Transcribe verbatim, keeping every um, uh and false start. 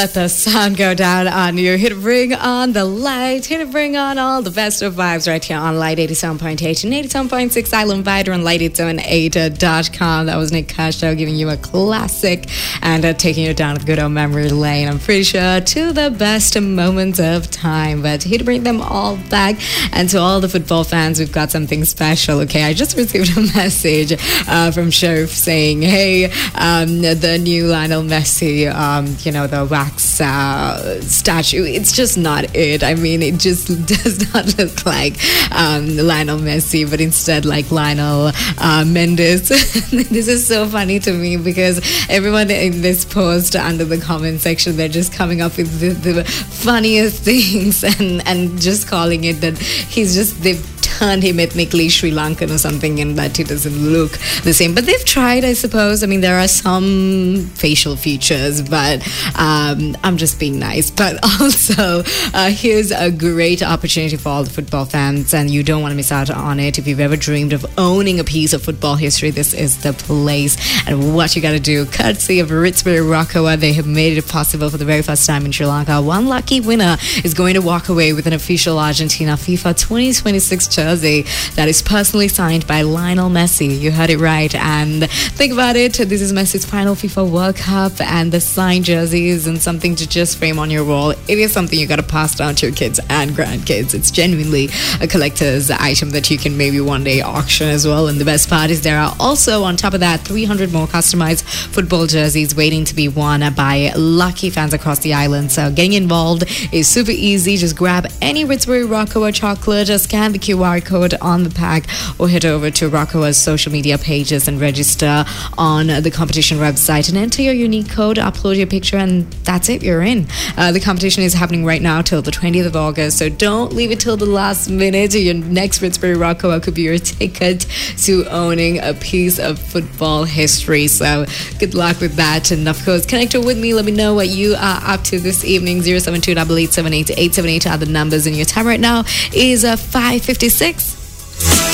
Let the sun go down on you. Here to bring on the light. Here to bring on all the best of vibes right here on Light eighty-seven point eight and eighty-seven point six Island Vider on light eighty-seven eight dot com. That was Nick Castro giving you a classic and uh, taking you down the good old memory lane. I'm pretty sure to the best moments of time. But here to bring them all back. And to all the football fans, we've got something special. Okay, I just received a message uh, from Sheriff saying, hey, um, the new Lionel Messi, um, you know, the wax Uh, statue, it's just not it. I mean, it just does not look like um, Lionel Messi, but instead like Lionel uh, Mendes. This is so funny to me because everyone in this post under the comment section, they're just coming up with the, the funniest things and, and just calling it that he's just, they've turned him ethnically Sri Lankan or something, and that he doesn't look the same. But they've tried, I suppose. I mean, there are some facial features, but um, I'm just being nice. But also, uh, here's a great opportunity for all the football fans, and you don't want to miss out on it. If you've ever dreamed of owning a piece of football history, this is the place. And what you got to do, courtesy of Ritzbury Rockowa, they have made it possible for the very first time in Sri Lanka. One lucky winner is going to walk away with an official Argentina FIFA twenty twenty-six jersey that is personally signed by Lionel Messi. You heard it right. And think about it, this is Messi's final FIFA World Cup, and the signed jersey isn't something to just frame on your wall. It is something you got to pass down to your kids and grandkids. It's genuinely a collector's item that you can maybe one day auction as well. And the best part is there are also, on top of that, three hundred more customized football jerseys waiting to be won by lucky fans across the island. So getting involved is super easy. Just grab any Ritzbury Rockowa chocolate, just scan the Q R code on the pack, or head over to Rockowa's social media pages and register on the competition website and enter your unique code, upload your picture, and that's it, you're in. Uh, the competition is happening right now till the twentieth of August, so don't leave it till the last minute. Your next Ritzbury Rockowa could be your ticket to owning a piece of football history. So good luck with that, and of course connect with me. Let me know what you are up to this evening. Zero seven two eight eight seven eight eight seven eight are the numbers, and your time right now is uh, five fifty-six.